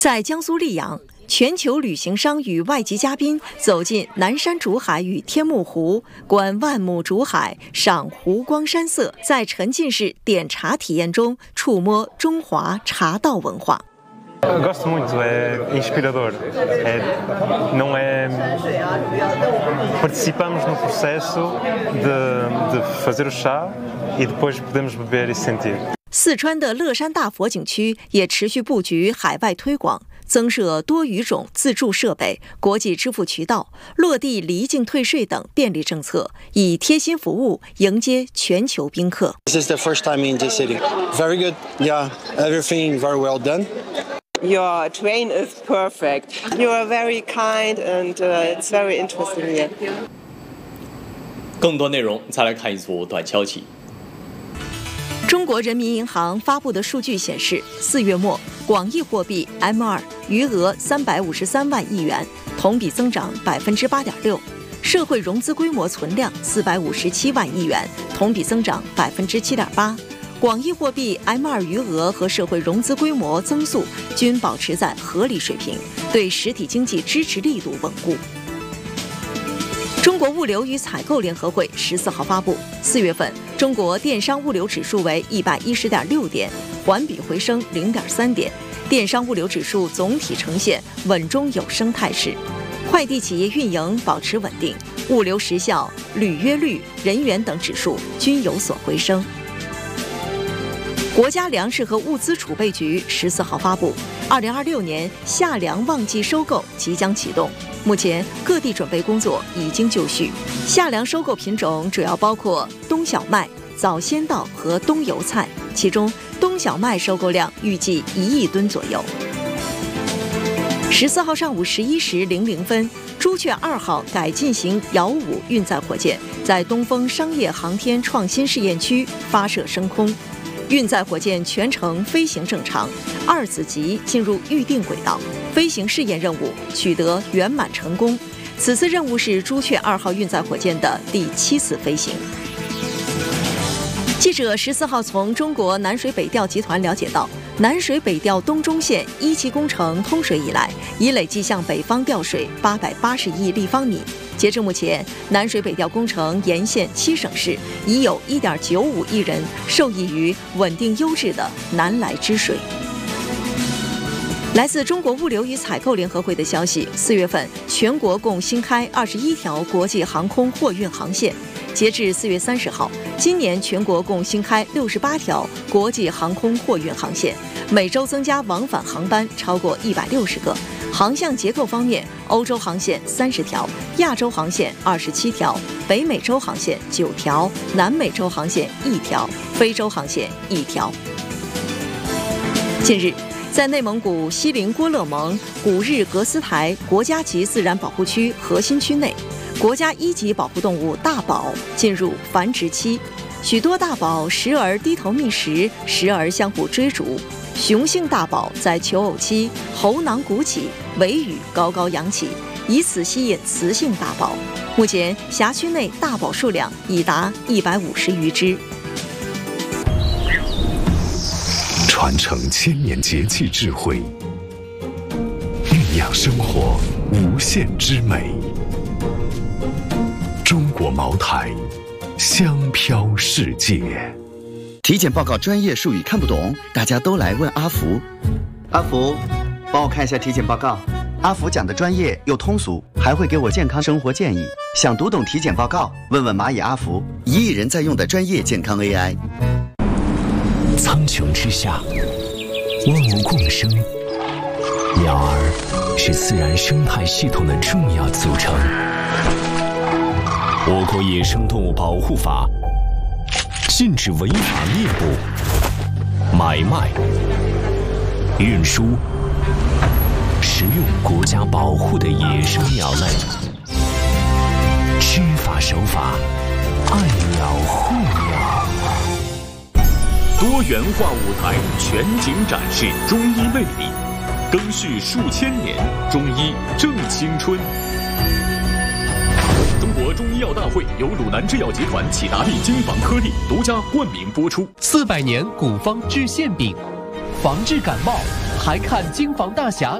在江苏溧阳，全球旅行商与外籍嘉宾走进南山竹海与天目湖，观万亩竹海，赏湖光山色，在沉浸式点茶体验中触摸中华茶道文化。 Gosto muito, é inspirador. Não é. Participamos no processo de fazer o chá e depois podemos beber e sentir. 四川的乐山大佛景区也持续布局海外推广，增设多语种自助设备、国际支付渠道、落地离境退税等便利政策，以贴心服务迎接全球宾客。 This is the first time in this city. Very good. Yeah, everything very well done. Your train is perfect. You are very kind and it's very interesting here. 更多内容再来看一组短消息。 中国人民银行发布的数据显示，4月末广义货币 M2 余额353万亿元，同比增长8.6%；社会融资规模存量457万亿元，同比增长7.8%。广义货币 M2 余额和社会融资规模增速均保持在合理水平，对实体经济支持力度稳固。中国物流与采购联合会14号发布，4月份中国电商物流指数为110.6点，环比回升0.3点，电商物流指数总体呈现稳中有升态势。快递企业运营保持稳定，物流时效、履约率、人员等指数均有所回升。国家粮食和物资储备局14号发布，2026年夏粮旺季收购即将启动，目前各地准备工作已经就绪。夏粮收购品种主要包括冬小麦、早先稻和冬油菜，其中冬小麦收购量预计1亿吨左右。14号上午11时00分，朱雀2号改进型遥5运载火箭在东风商业航天创新试验区发射升空。运载火箭全程飞行正常，2子级进入预定轨道，飞行试验任务取得圆满成功。此次任务是朱雀2号运载火箭的第7次飞行。记者14号从中国南水北调集团了解到，南水北调东中线1期工程通水以来，已累计向北方调水880亿立方米。截至目前，南水北调工程沿线7省市已有1.95亿人受益于稳定优质的南来之水。来自中国物流与采购联合会的消息，4月份全国共新开21条国际航空货运航线。截至4月30号，今年全国共新开68条国际航空货运航线，每周增加往返航班超过160个。航向结构方面，欧洲航线30条，亚洲航线27条，北美洲航线9条，南美洲航线1条，非洲航线1条。近日，在内蒙古锡林郭勒盟古日格斯台国家级自然保护区核心区内，国家1级保护动物大宝进入繁殖期，许多大宝时而低头觅食，时而相互追逐。雄性大宝在求偶期喉囊鼓起，尾羽高高扬起，以此吸引雌性大宝。目前辖区内大宝数量已达150余只。 传承千年节气智慧，酝酿生活无限之美。中国茅台，香飘世界。 体检报告专业术语看不懂，大家都来问阿福。阿福，帮我看一下体检报告。阿福讲的专业又通俗，还会给我健康生活建议。想读懂体检报告，问问蚂蚁阿福，1亿人在用的专业健康 AI。 苍穹之下，万物共生，鸟儿是自然生态系统的重要组成。我国野生动物保护法禁止违法猎捕、买卖、运输、食用国家保护的野生鸟类。知法守法，爱鸟护鸟。 多元化舞台全景展示中医魅力，更续数千年，中医正青春。中国中医药大会由鲁南制药集团启达利金防颗粒独家冠名播出。 400年古方治腺病，防治感冒还看京房大侠。